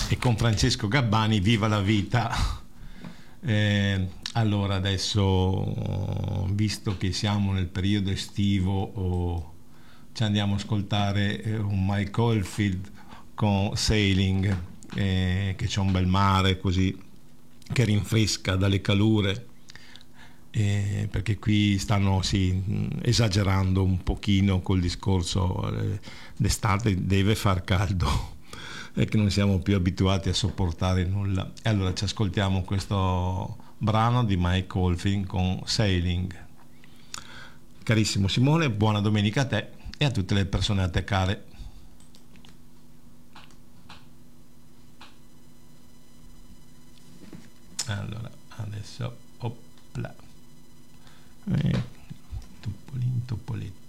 e con Francesco Gabbani, viva la vita. Allora adesso, visto che siamo nel periodo estivo, ci andiamo ad ascoltare un Mike Oldfield con Sailing, che c'è un bel mare così che rinfresca dalle calure, perché qui stanno esagerando un pochino col discorso, d'estate deve far caldo e che non siamo più abituati a sopportare nulla. E allora ci ascoltiamo questo brano di Mike Oldfield con Sailing. Carissimo Simone, buona domenica a te e a tutte le persone a te care. Allora adesso, opla, Topolin, Topoletto.